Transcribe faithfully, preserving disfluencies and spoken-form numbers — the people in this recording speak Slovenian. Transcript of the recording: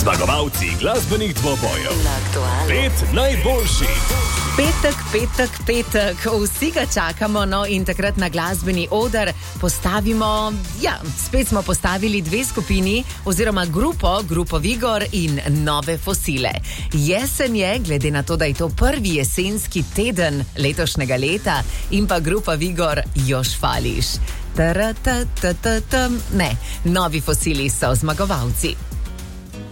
Zmagovalci glasbenih dvobojev. Pet najboljših. Petek, petek, petek, vsi ga čakamo, no in takrat na glasbeni oder postavimo, ja, spet smo postavili dve skupini oziroma grupo, grupo Vigor in Nove fosile. Jesen je, glede na to, da je to prvi jesenski teden letošnjega leta in pa grupa Vigor Još fališ. Ne, Novi fosili so zmagovalci.